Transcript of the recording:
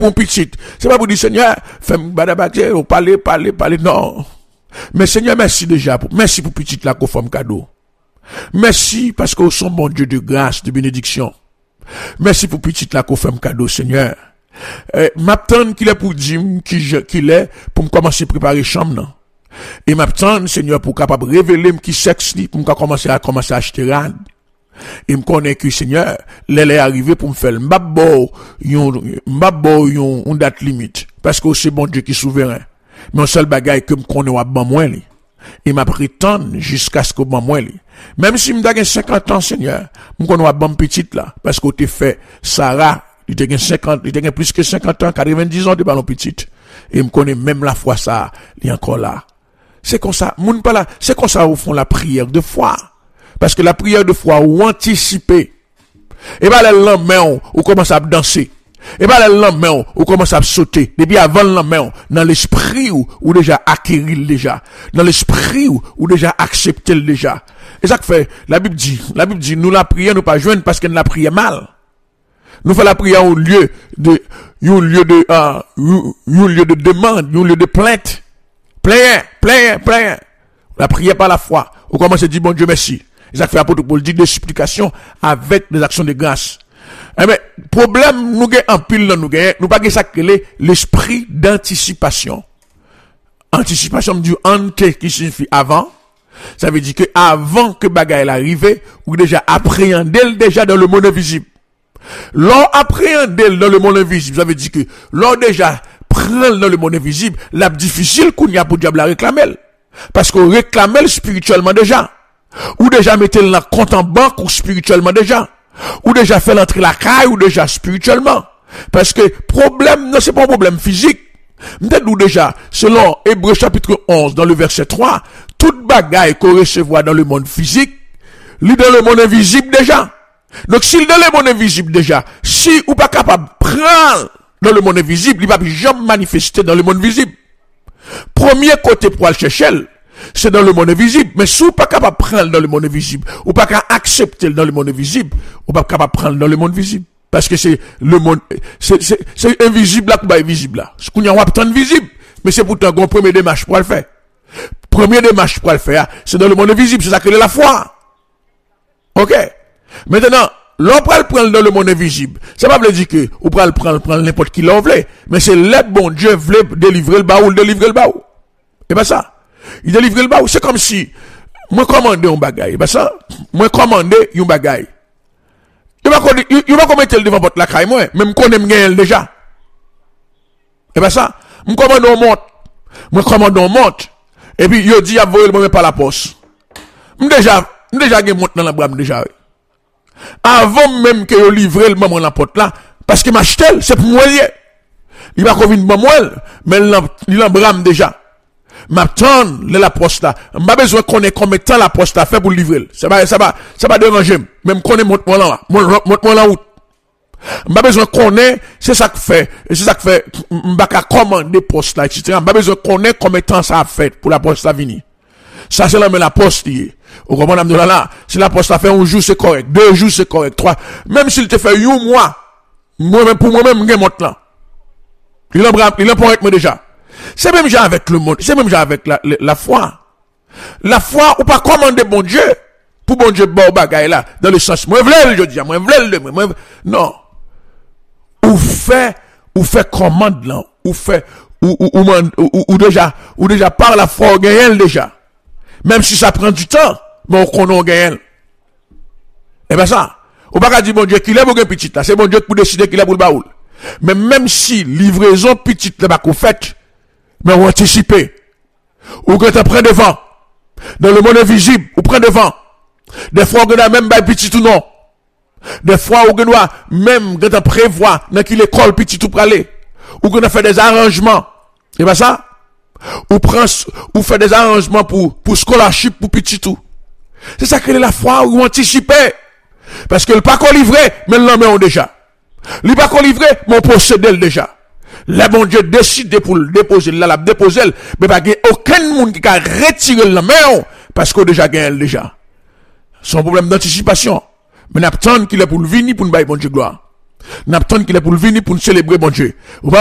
pour petit. C'est pas pour dire, Seigneur, fais-moi badabakse, ou parler, non. Mais Seigneur, merci déjà, merci pour petit là qu'on fait cadeau. Merci parce que vous sont bon Dieu de grâce, de bénédiction. Merci pour petit là qu'on fait cadeau, Seigneur. M'attendre qu'il est pour dire qu'il est pour me commencer à préparer chambre, non. Et m'attendre, Seigneur, pour capable révéler qui sexe li, pour me commencer à acheter rad. Et me connaît que, Seigneur, l'elle est arrivé pour me faire m'babo, yon date limite. Parce que c'est bon Dieu qui est souverain. Mais un seul bagage que me connaît ou ban moi li. Et m'a prétend jusqu'à ce que ban moi li. Même si me da 50 ans, Seigneur, me connaît ou ban petite là. Parce que t'es fait Sarah, il te gagne plus que 50 ans, 90 ans de ballon petite. Et me connaît même la foi ça, il est encore là. C'est comme ça, moun pas là, c'est comme ça au fond la prière de foi. Parce que la prière de foi ou anticiper. Et ben le lendemain ou commence à danser. Et ben le lendemain ou commence à sauter. Depuis avant le lendemain dans l'esprit ou déjà acquérir déjà. Dans l'esprit ou déjà accepter déjà. Et ça que fait la Bible dit nous la prière nous pas joindre parce qu'elle la prière mal. Nous faisons la prière au lieu de demande, au lieu de plainte. Plaint. La prière par la foi. On commence à dire bon Dieu merci. Et ça fait apôtre Paul dit des supplications avec des actions de grâce. Mais problème nous gagne en pile nous pas ça que l'esprit d'anticipation. Anticipation du ante qui signifie avant. Ça veut dire que avant que bagaille arrive, ou déjà appréhender déjà dans le monde invisible. L'on appréhender dans le monde invisible, ça veut dire que l'on déjà prend dans le monde invisible, la difficile qu'on y a pour diable la réclamer. Parce qu'on réclame spirituellement déjà. Ou déjà mettez le compte en banque ou spirituellement déjà. Ou déjà fait l'entrée la caille ou déjà spirituellement. Parce que problème, non, c'est pas un problème physique. Peut-être ou déjà, selon Hébreux chapitre 11 dans le verset 3, toute bagaille qu'on recevra dans le monde physique, lui dans le monde invisible déjà. Donc s'il dans le monde invisible déjà, si ou pas capable de prendre dans le monde invisible, il va jamais manifester dans le monde visible. Premier côté pour aller chercher, c'est dans le monde invisible. Mais si vous pas capable de prendre dans le monde invisible, ou pas capable accepter dans le monde invisible, ou pas capable de prendre dans le monde visible. Parce que c'est le monde, c'est invisible là, ou pas invisible là. Ce qu'on y a attendre visible. Mais c'est pourtant une première démarche pour le faire. Première démarche pour le faire, c'est dans le monde invisible. C'est ça que c'est la foi. Ok? Maintenant, l'on peut le prendre dans le monde invisible. Ça ne veut pas dire que, on peut le prendre n'importe qui l'on veut. Mais c'est le bon Dieu voulait délivrer le baou. Et ben ça. Il délivre le baou. C'est comme si, moi commandé un bagaille. Et ben ça, moi commandé un bagaille. Il va commettre le devant votre la caille, moi. Même qu'on aime gagner déjà. Et ben ça, moi commande un monte. Et puis, il dit, il va le par la poste. Déjà gagné monte dans la brame déjà. Avant même que je livre le maman la porte là, parce que m'acheter, c'est pour moi lié. Il va convenir de moi, mais il embrame déjà. M'attend la poste là. M'a besoin qu'on ait combien de temps la poste là fait pour livrer. Ça va déranger. Même qu'on ait monte-moi là route. M'a besoin qu'on ait, c'est ça que fait, m'a qu'à commander poste là, etc. M'a besoin qu'on ait combien de temps ça a fait pour la poste là venir. Ça, c'est là, mais la poste, au grand là, si la poste a fait un jour, c'est correct. 2 jours, c'est correct. 3. Même s'il te fait 1 mois, moi-même, pour moi-même, je monte là. Il en prend avec moi déjà. C'est même genre avec le monde. C'est même genre avec la foi. La foi, ou pas commander bon Dieu. Pour bon Dieu, bon bagaille là. Dans le sens, moi, je dis, non. Ou fait commande là. Ou déjà par la foi, on gagne déjà. Même si ça prend du temps, mais on gagne. Et ben ça, on va pas dire bon Dieu qu'il est pour un petit là, c'est bon Dieu pour décider qu'il est pour le baoul. Mais même si livraison petite là qu'on fait, mais on anticipe. Ou quand on prend devant, dans le monde invisible, on prend devant. Des fois on a même pas petit ou non. Des fois on doit même quand on prévoit dans qu'il école petit ou pour aller. Ou qu'on a fait des arrangements. Et ben ça, ou fait des arrangements pour scholarship pour petit tout. C'est ça que la foi ou anticiper. Parce que le pas qu'on livré, mais le lendemain on déjà. Le pas qu'on livré, mais on possède déjà. Là, bon Dieu décide pour le déposer, là, la déposer, mais pas aucun monde qui a retiré le lendemain, parce qu'on déjà gagné déjà. C'est un problème d'anticipation. Mais n'attend qu'il est pour le venir pour nous bailler bon Dieu gloire. N'attend qu'il est pour venir pour nous célébrer, bon Dieu.